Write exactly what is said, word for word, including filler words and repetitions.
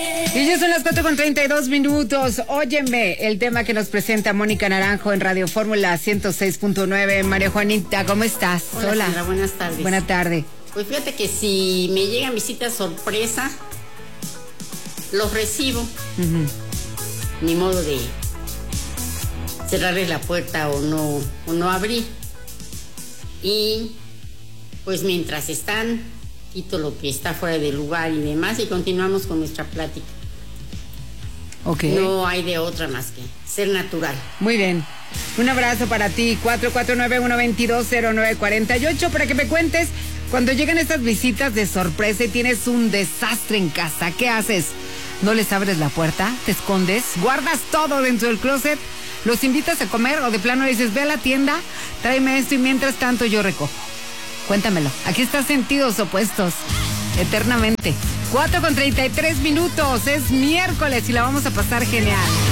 Y ya son las cuatro con treinta y dos minutos. Óyeme, el tema que nos presenta Mónica Naranjo en Radio Fórmula ciento seis punto nueve. María Juanita, ¿cómo estás? Hola, Hola. Sandra, buenas tardes. Buena tarde. Pues fíjate que si me llegan visitas sorpresa, los recibo. Uh-huh. Ni modo de cerrarles la puerta o no, o no abrir. Y pues mientras están, quito lo que está fuera de lugar y demás y continuamos con nuestra plática. Okay. No hay de otra más que ser natural. Muy bien. Un abrazo para ti. cuatro cuatro nueve, uno dos dos, cero nueve cuatro ocho para que me cuentes cuando llegan estas visitas de sorpresa y tienes un desastre en casa. ¿Qué haces? ¿No les abres la puerta? ¿Te escondes? ¿Guardas todo dentro del closet? ¿Los invitas a comer o de plano dices, ve a la tienda, tráeme esto y mientras tanto yo recojo? Cuéntamelo. Aquí está Sentidos Opuestos. Eternamente. cuatro con treinta y tres minutos. Es miércoles y la vamos a pasar genial.